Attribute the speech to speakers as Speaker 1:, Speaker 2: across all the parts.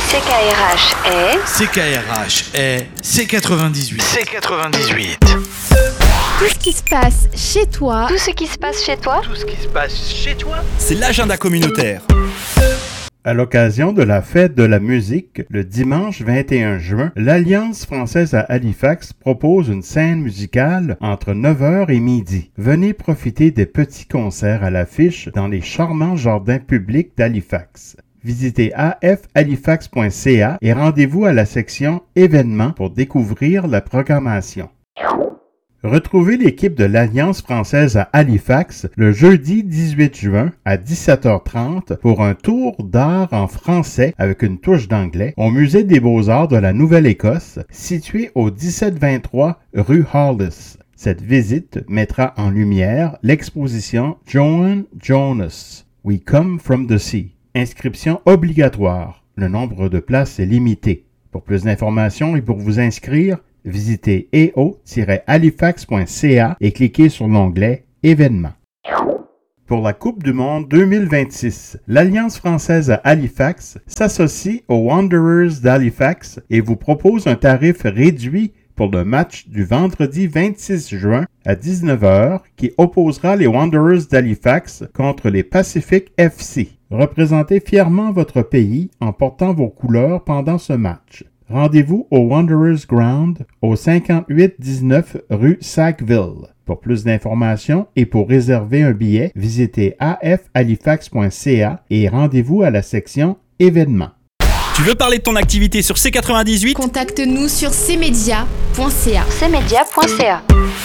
Speaker 1: CKRH est...
Speaker 2: CKRH est C98. C98.
Speaker 3: Tout ce qui se passe chez toi.
Speaker 1: Tout ce qui se passe chez toi.
Speaker 2: Tout ce qui se passe chez toi.
Speaker 4: C'est l'agenda communautaire.
Speaker 5: À l'occasion de la fête de la musique, le dimanche 21 juin, l'Alliance française à Halifax propose une scène musicale entre 9h et midi. Venez profiter des petits concerts à l'affiche dans les charmants jardins publics d'Halifax. Visitez afhalifax.ca et rendez-vous à la section événements pour découvrir la programmation. Retrouvez l'équipe de l'Alliance française à Halifax le jeudi 18 juin à 17h30 pour un tour d'art en français avec une touche d'anglais au Musée des Beaux-Arts de la Nouvelle-Écosse, situé au 1723 rue Hollis. Cette visite mettra en lumière l'exposition Joan Jonas, We Come from the Sea. Inscription obligatoire. Le nombre de places est limité. Pour plus d'informations et pour vous inscrire, visitez eo-halifax.ca et cliquez sur l'onglet Événements. Pour la Coupe du Monde 2026, l'Alliance française à Halifax s'associe aux Wanderers d'Halifax et vous propose un tarif réduit pour le match du vendredi 26 juin à 19h qui opposera les Wanderers d'Halifax contre les Pacific FC. Représentez fièrement votre pays en portant vos couleurs pendant ce match. Rendez-vous au Wanderers Ground au 5819 rue Sackville. Pour plus d'informations et pour réserver un billet, visitez afhalifax.ca et rendez-vous à la section événements.
Speaker 4: Tu veux parler de ton activité sur C98?
Speaker 3: Contacte-nous sur cmedia.ca.
Speaker 1: cmedia.ca.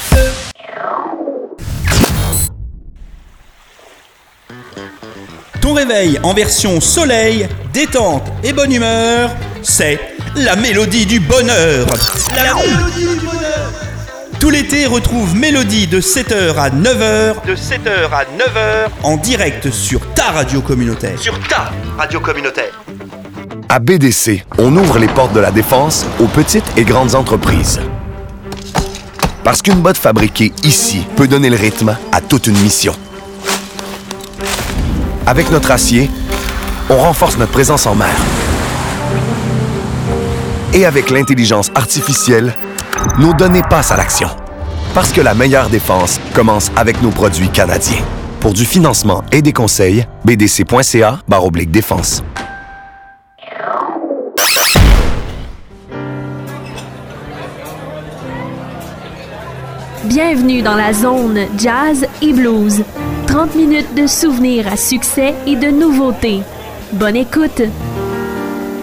Speaker 4: Ton réveil en version soleil, détente et bonne humeur, c'est la mélodie du bonheur. La mélodie du bonheur. Tout l'été, retrouve Mélodie de 7h à 9h. De 7h à 9h. En direct sur ta radio communautaire. Sur ta radio communautaire.
Speaker 6: À BDC, on ouvre les portes de la défense aux petites et grandes entreprises. Parce qu'une botte fabriquée ici peut donner le rythme à toute une mission. Avec notre acier, on renforce notre présence en mer. Et avec l'intelligence artificielle, nos données passent à l'action. Parce que la meilleure défense commence avec nos produits canadiens. Pour du financement et des conseils, bdc.ca/défense.
Speaker 7: Bienvenue dans la zone jazz et blues. 30 minutes de souvenirs à succès et de nouveautés. Bonne écoute!